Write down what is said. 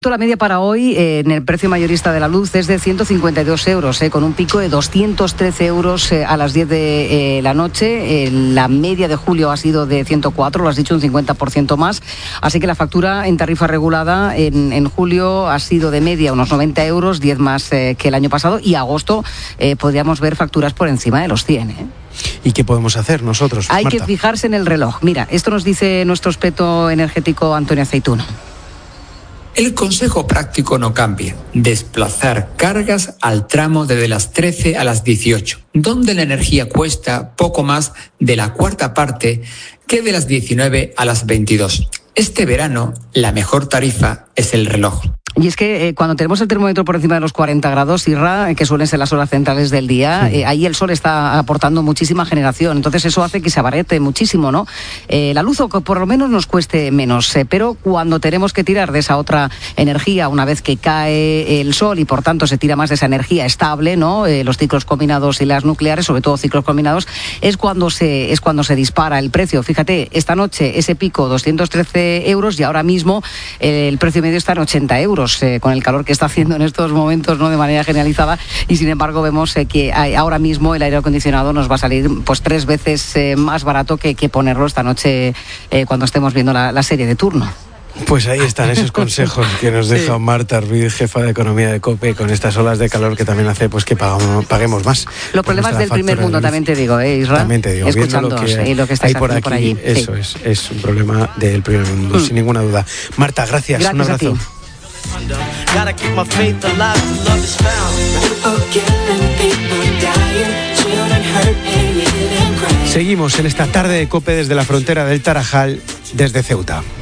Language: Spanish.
La media para hoy en el precio mayorista de la luz es de 152 euros, con un pico de 213 euros a las 10 de la noche. La media de julio ha sido de 104, lo has dicho, un 50% más. Así que la factura en tarifa regulada en julio ha sido de media unos 90 euros, 10 más que el año pasado. Y agosto podríamos ver facturas por encima de los 100. ¿Y qué podemos hacer nosotros, Hay Marta? que fijarse en el reloj. Mira, esto nos dice nuestro experto energético Antonio Aceituno. El consejo práctico no cambia: desplazar cargas al tramo desde las 13 a las 18, donde la energía cuesta poco más de la cuarta parte que de las 19 a las 22. Este verano, la mejor tarifa es el reloj. Y es que cuando tenemos el termómetro por encima de los 40 grados, Isra, que suelen ser las horas centrales del día, ahí el sol está aportando muchísima generación. Entonces eso hace que se abarate muchísimo, ¿no? La luz, o que por lo menos nos cueste menos. Pero cuando tenemos que tirar de esa otra energía, una vez que cae el sol y por tanto se tira más de esa energía estable, ¿no? Los ciclos combinados y las nucleares, sobre todo ciclos combinados, es cuando se dispara el precio. Fíjate, esta noche ese pico 213 euros y ahora mismo el precio medio está en 80 euros. Con el calor que está haciendo en estos momentos, no de manera generalizada, y sin embargo vemos que ahora mismo el aire acondicionado nos va a salir pues 3 veces más barato que ponerlo esta noche cuando estemos viendo la serie de turno. Pues ahí están esos consejos que nos deja Marta Ruiz, jefa de economía de COPE, con estas olas de calor que también hace pues que paguemos más. Los problemas del primer mundo, también te digo, Isra. También te digo, escuchando lo que estáis haciendo por allí. Eso es un problema del primer mundo, sin ninguna duda. Marta, gracias. Un abrazo. Gotta keep my faith alive till love is found. Seguimos en esta tarde de COPE desde la frontera del Tarajal, desde Ceuta.